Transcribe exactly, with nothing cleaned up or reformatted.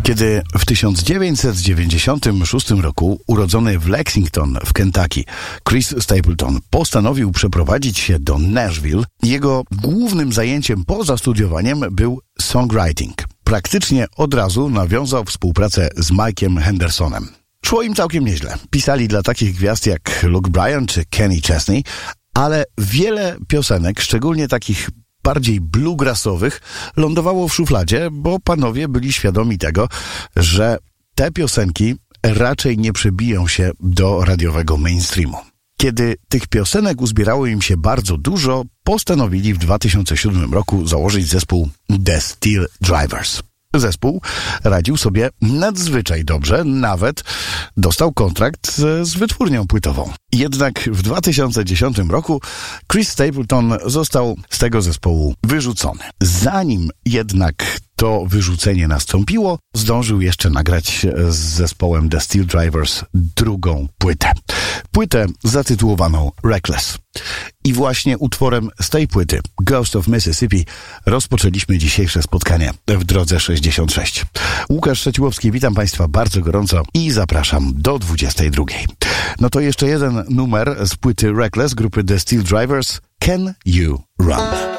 Kiedy w tysiąc dziewięćset dziewięćdziesiątym szóstym roku urodzony w Lexington w Kentucky Chris Stapleton postanowił przeprowadzić się do Nashville, jego głównym zajęciem poza studiowaniem był songwriting. Praktycznie od razu nawiązał współpracę z Mike'iem Hendersonem. Szło im całkiem nieźle. Pisali dla takich gwiazd jak Luke Bryan czy Kenny Chesney, ale wiele piosenek, szczególnie takich bardziej bluegrassowych, lądowało w szufladzie, bo panowie byli świadomi tego, że te piosenki raczej nie przebiją się do radiowego mainstreamu. Kiedy tych piosenek uzbierało im się bardzo dużo, postanowili w dwa tysiące siódmym roku założyć zespół The Steel Drivers. Zespół radził sobie nadzwyczaj dobrze, nawet dostał kontrakt z, z wytwórnią płytową. Jednak w dwa tysiące dziesiątym roku Chris Stapleton został z tego zespołu wyrzucony. Zanim jednak to wyrzucenie nastąpiło, zdążył jeszcze nagrać z zespołem The Steel Drivers drugą płytę. Płytę zatytułowaną Reckless. I właśnie utworem z tej płyty, Ghost of Mississippi, rozpoczęliśmy dzisiejsze spotkanie w Drodze sześćdziesiąt sześć. Łukasz Szeciłowski, witam Państwa bardzo gorąco i zapraszam do dwudziestej drugiej. No to jeszcze jeden numer z płyty Reckless grupy The Steel Drivers, Can You Run?